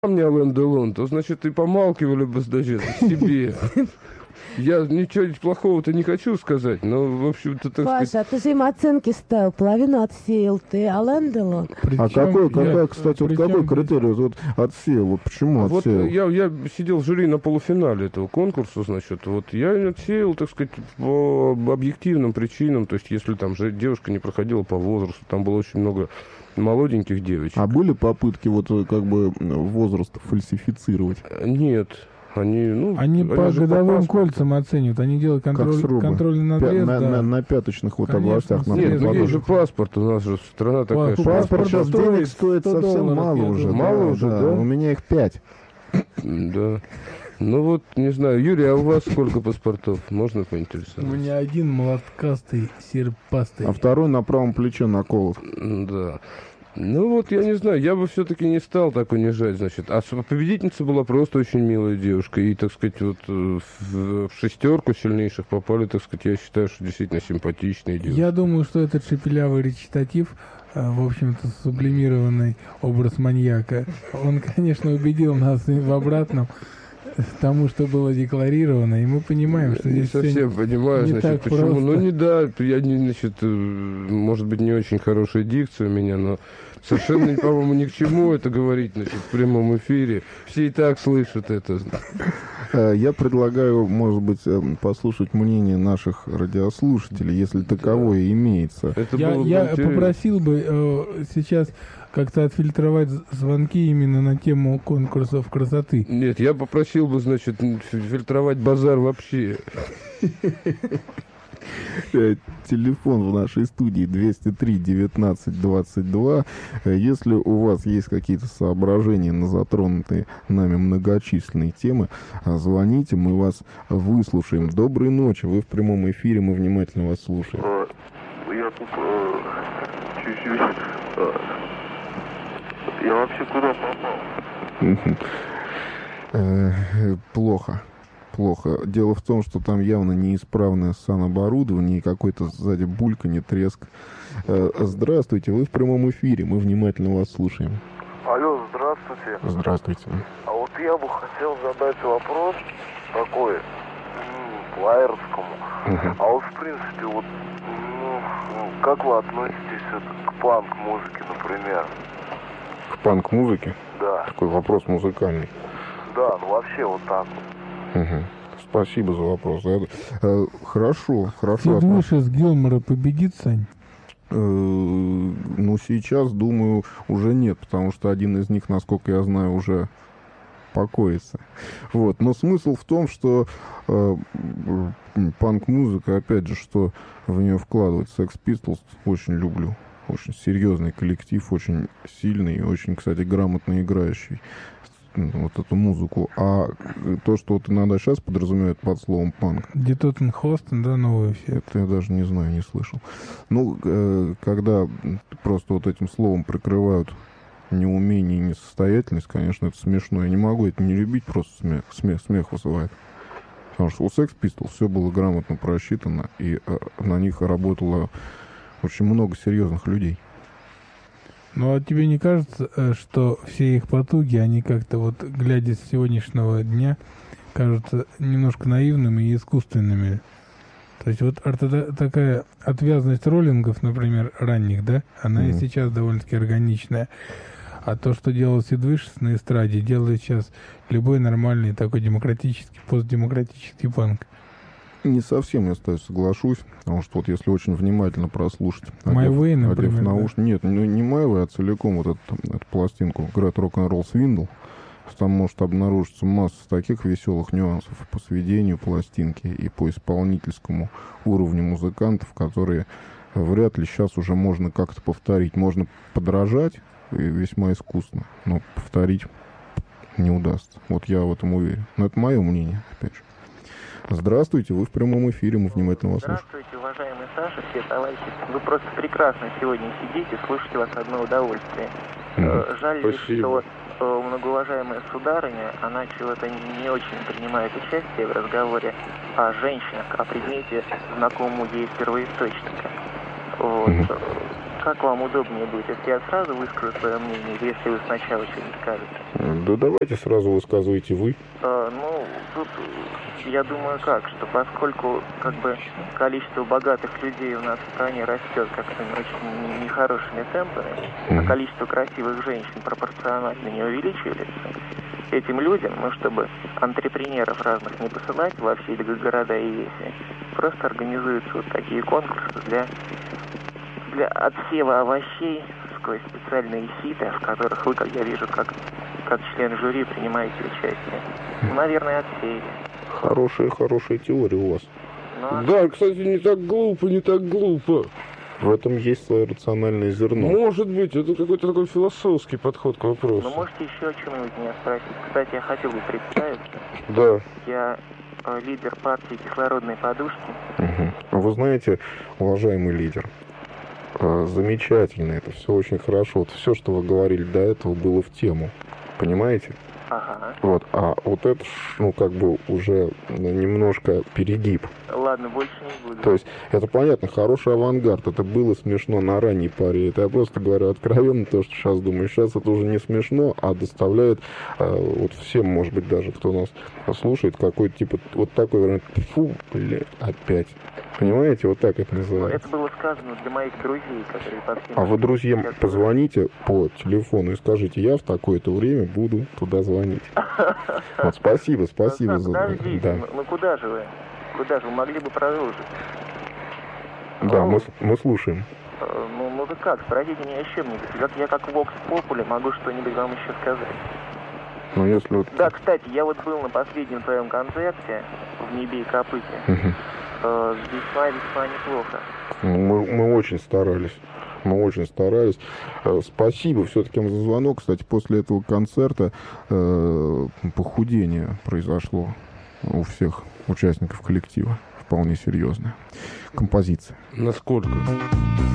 мне Ален Делон, то, значит, и помалкивали бы, значит, о себе. Я ничего плохого-то не хочу сказать, но, в общем-то, так сказать... Паша, а ты же им оценки ставил, половину отсеял. Ты Ален Делон? А кстати, вот какой критерий вот отсеял? Вот почему Вот отсеял? я сидел в жюри на полуфинале этого конкурса, значит, вот я отсеял, так сказать, по объективным причинам, то есть если там же девушка не проходила по возрасту, там было очень много молоденьких девочек. А были попытки вот как бы возраст фальсифицировать? Нет. Они по годовым кольцам оценивают, они делают контрольный надрез. На пяточных вот Конечно, областях. Нет, ну есть же паспорт, у нас же страна такая. Паспорт сейчас денег стоит совсем мало уже. Мало уже, да? У меня их 5. Да. Ну вот, не знаю, Юрий, а у вас сколько паспортов? Можно У поинтересоваться? меня один молоткастый, серпастый. А второй на правом плече наколот. Да. Ну вот, я не знаю, я бы все-таки не стал так унижать, значит. А победительница была просто очень милая девушка. И, так сказать, вот в шестерку сильнейших попали, так сказать, я считаю, что действительно симпатичные девушки. Я думаю, что этот шепелявый речитатив, в общем-то, сублимированный образ маньяка, он, конечно, убедил нас в обратном тому, что было декларировано, и мы понимаем, что Не здесь совсем понимаю, не значит, так почему. просто. Ну, не да, я не, значит, может быть, не очень хорошая дикция у меня, но совершенно, по-моему, ни к чему это говорить, значит, в прямом эфире. Все и так слышат это. Я предлагаю, может быть, послушать мнение наших радиослушателей, если таковое имеется. Это Я было бы интересно. попросил бы сейчас как-то отфильтровать звонки именно на тему конкурсов красоты. Нет, я попросил бы, значит, фильтровать базар вообще. Телефон в нашей студии 203-19-22. Если у вас есть какие-то соображения на затронутые нами многочисленные темы, звоните, мы вас выслушаем. Доброй ночи, вы в прямом эфире, мы внимательно вас слушаем. Я тут чуть-чуть... Я вообще куда попал? Плохо. Дело в том, что там явно неисправное саноборудование и какой-то сзади бульканье, треск. Здравствуйте, вы в прямом эфире, мы внимательно вас слушаем. Алло, здравствуйте. Здравствуйте. А вот я бы хотел задать вопрос такой, Лаерскому. А вот в принципе, вот, как вы относитесь к панк-музыке, например? К панк-музыке? Да. Такой вопрос музыкальный. Да, ну вообще вот так вот. Угу. Спасибо за вопрос. Хорошо. Ты думаешь, из Гилмора победит, Сань? Ну, сейчас, думаю, уже нет, потому что один из них, насколько я знаю, уже покоится. Вот. Но смысл в том, что панк-музыка, опять же, что в нее вкладывать. Sex Pistols очень люблю. Очень серьезный коллектив, очень сильный и очень, кстати, грамотно играющий вот эту музыку. А то, что вот иногда сейчас подразумевает под словом панк... Детотен Хостен, да, новый все. Это я даже не знаю, не слышал. Ну, когда просто вот этим словом прикрывают неумение и несостоятельность, конечно, это смешно. Я не могу это не любить, просто смех вызывает. Потому что у Sex Pistols все было грамотно просчитано, и на них работало очень много серьезных людей. Ну, а тебе не кажется, что все их потуги, они как-то вот, глядя с сегодняшнего дня, кажутся немножко наивными и искусственными? То есть вот такая отвязность роллингов, например, ранних, да, она и сейчас довольно-таки органичная. А то, что делал Сид Вишес на эстраде, делает сейчас любой нормальный такой демократический, постдемократический панк. Не совсем я с тобой соглашусь, потому что вот если очень внимательно прослушать... My Way, например, да? Нет, не My Way, а целиком вот эту пластинку Great Rock'n'Roll Swindle, там может обнаружиться масса таких веселых нюансов по сведению пластинки и по исполнительскому уровню музыкантов, которые вряд ли сейчас уже можно как-то повторить. Можно подражать и весьма искусно, но повторить не удастся. Вот я в этом уверен. Но это мое мнение, опять же. Здравствуйте, вы в прямом эфире, мы внимательно вас слушаем. Здравствуйте, уважаемый Саша, все товарищи. Вы просто прекрасно сегодня сидите, слушайте вас одно удовольствие. Жаль лишь, что многоуважаемая сударыня, она чего-то не очень принимает участие в разговоре о женщинах, о предмете, знакомому ей с первоисточника. Вот. как вам удобнее будет, если я сразу выскажу свое мнение, или если вы сначала что-нибудь скажете? Да давайте сразу высказывайте вы. Ну, тут я думаю что поскольку как бы количество богатых людей у нас в стране растет как-то очень нехорошими темпами, а количество красивых женщин пропорционально не увеличивается, этим людям, чтобы антрепренеров разных не посылать во все города и веси, просто организуются вот такие конкурсы для отсева овощей сквозь специальные сита, в которых вы, как я вижу, как член жюри принимаете участие. Ну, наверное, отсеяли. Хорошая теория у вас. Да, кстати, не так глупо. В этом есть свое рациональное зерно. Может быть, это какой-то такой философский подход к вопросу. Ну, можете еще о чем-нибудь меня спросить. Кстати, я хотел бы представиться. Да. Я лидер партии «Кислородные подушки». Вы знаете, уважаемый лидер, замечательно, это все очень хорошо. Вот все, что вы говорили до этого, было в тему. Понимаете? Ага. Вот, а вот это, как бы уже немножко перегиб. Ладно, больше не буду. То есть, это понятно, хороший авангард, это было смешно на ранней паре. Это я просто говорю откровенно то, что сейчас думаю. Сейчас это уже не смешно, а доставляет вот всем, может быть, даже кто нас слушает, какой-то типа вот такой вариант. Фу, блядь, опять. Понимаете, вот так это называется. Это было сказано для моих друзей, которые по всем... А вы друзьям позвоните по телефону и скажите, я в такое-то время буду туда звонить. Вот, спасибо за... Подождите, Да. Ну куда же вы? Куда же? Вы могли бы продолжить. Да, мы слушаем. Ну да как, спросите меня еще мне. Я как Вокс Попули могу что-нибудь вам еще сказать. Ну если вот... Да, кстати, я вот был на последнем твоем концерте в «Небе и копыте». Весьма неплохо. Мы очень старались. Спасибо все-таки за звонок. Кстати, после этого концерта похудение произошло у всех участников коллектива. Вполне серьезная композиция. Насколько?